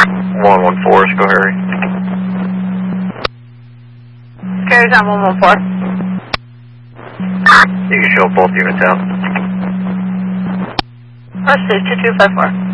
114, go Harry. Carries on 114. You can show both units out. Let's do 2254.